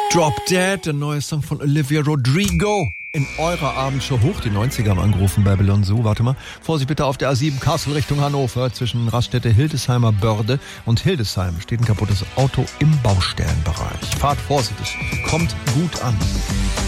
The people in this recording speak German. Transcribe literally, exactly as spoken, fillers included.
Drop Dead, der neue Song von Olivia Rodrigo. In eurer Abendshow hoch die neunziger haben angerufen bei Babylon Zoo. Warte mal. Vorsicht bitte auf der A sieben Kassel Richtung Hannover. Zwischen Raststätte Hildesheimer Börde und Hildesheim steht ein kaputtes Auto im Baustellenbereich. Fahrt vorsichtig. Kommt gut an.